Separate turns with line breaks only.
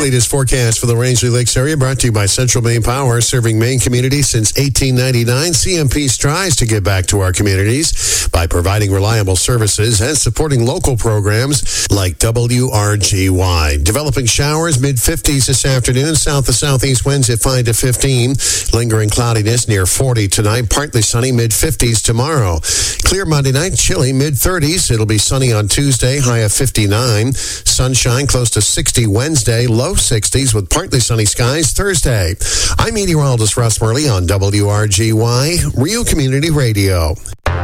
latest forecast for the Rangeley Lakes area brought to you by Central Maine Power, serving Maine communities since 1899. CMP strives to give back to our communities by providing reliable services and supporting local programs like WRGY. Developing showers, mid-50s this afternoon. South to southeast winds at 5 to 15. Lingering cloudiness near 40 tonight. Partly sunny, mid-50s tomorrow. Clear Monday night, chilly, mid-30s. It'll be sunny on Tuesday, high of 59. Sunshine close to 60 Wednesday, low 60s with partly sunny skies Thursday. I'm meteorologist Russ Murley on WRGY, Real Community Radio.